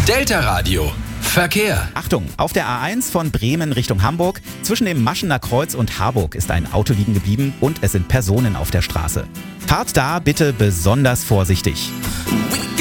Delta Radio. Verkehr. Achtung, auf der A1 von Bremen Richtung Hamburg, zwischen dem Maschener Kreuz und Harburg ist ein Auto liegen geblieben und es sind Personen auf der Straße. Fahrt da bitte besonders vorsichtig.